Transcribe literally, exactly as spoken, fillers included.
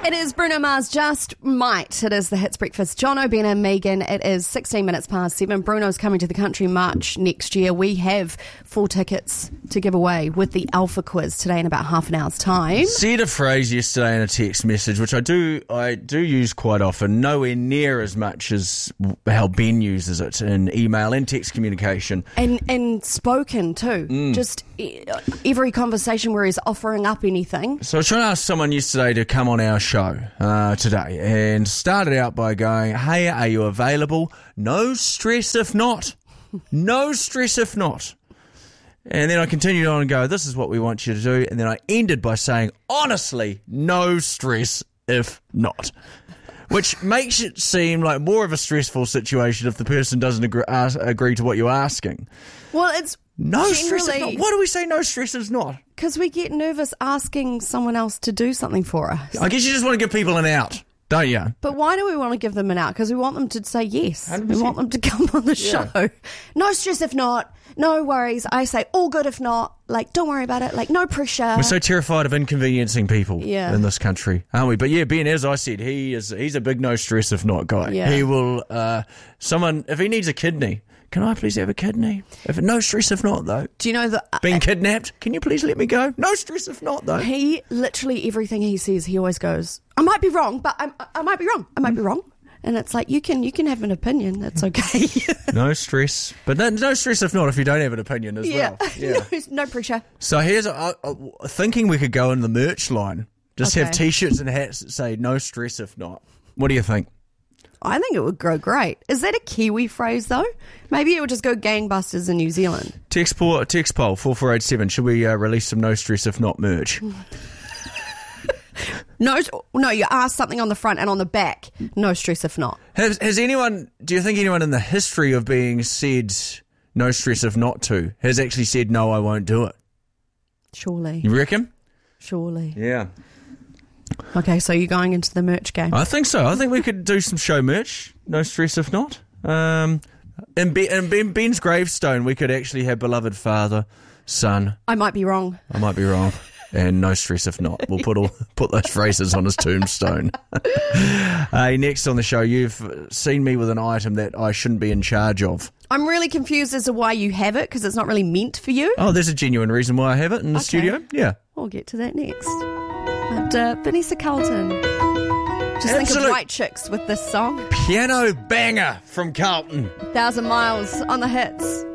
It is Bruno Mars, Just Might. It is the Hits Breakfast. John O'Brien and Megan. It is sixteen minutes past seven. Bruno's coming to the country March next year. We have four tickets to give away with the Alpha Quiz today in about half an hour's time. Said a phrase yesterday in a text message, which I do I do use quite often, nowhere near as much as how Ben uses it in email and text communication. And and spoken too. Mm. Just every conversation where he's offering up anything. So I was trying to ask someone yesterday to come on our show uh, today and started out by going, hey, are you available? No stress if not. No stress if not. And then I continued on and go, this is what we want you to do. And then I ended by saying, honestly, no stress if not. Which makes it seem like more of a stressful situation if the person doesn't agree, ask, agree to what you're asking. Well, it's no stress if not. Why do we say no stress if not? Because we get nervous asking someone else to do something for us. I guess you just want to give people an out, don't you? But why do we want to give them an out? Because we want them to say yes. one hundred percent. We want them to come on the show. Yeah. No stress if not. No worries. I say all good if not. Like, don't worry about it. Like, no pressure. We're so terrified of inconveniencing people yeah. in this country, aren't we? But yeah, Ben, as I said, he is he's a big no stress if not guy. Yeah. He will, uh, someone, if he needs a kidney, can I please have a kidney? If no stress if not, though. Do you know that... Uh, Being kidnapped, can you please let me go? No stress if not, though. He, literally everything he says, he always goes, I might be wrong, but I, I might be wrong. I might be wrong. And it's like, you can you can have an opinion. That's okay. No stress. But no, no stress if not, if you don't have an opinion as yeah. well. Yeah. no, no pressure. So here's, a, a, a, thinking we could go in the merch line. Just okay. have T-shirts and hats that say, no stress if not. What do you think? I think it would grow great. Is that a Kiwi phrase, though? Maybe it would just go gangbusters in New Zealand. Text poll, text poll four four eight seven. Should we uh, release some no stress if not merch? No, no, you ask something on the front and on the back. No stress if not. Has, has anyone, do you think anyone in the history of being said no stress if not to has actually said, no, I won't do it? Surely. You reckon? Surely. Yeah. Okay, so you're going into the merch game? I think so. I think we could do some show merch. No stress if not. Um, in, Be- in Ben- Ben's gravestone, we could actually have beloved father, son. I might be wrong. I might be wrong. And no stress if not. We'll put all put those phrases on his tombstone. Hey, next on the show, you've seen me with an item that I shouldn't be in charge of. I'm really confused as to why you have it, because it's not really meant for you. Oh, there's a genuine reason why I have it in the okay. studio. Yeah. We'll get to that next. But uh, Vanessa Carlton. Just Absolute think of White Chicks with this song. Piano banger from Carlton. Thousand Miles on the Hits.